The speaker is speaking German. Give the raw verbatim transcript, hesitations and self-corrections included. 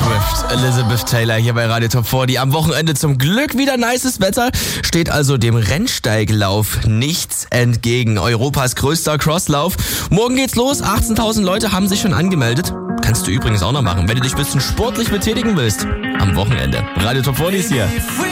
Swift, Elizabeth Taylor hier bei Radio Top vierzig. Am Wochenende zum Glück wieder nices Wetter. Steht also dem Rennsteiglauf nichts entgegen. Europas größter Crosslauf. Morgen geht's los. achtzehntausend Leute haben sich schon angemeldet. Kannst du übrigens auch noch machen, wenn du dich ein bisschen sportlich betätigen willst. Am Wochenende. Radio Top vierzig ist hier.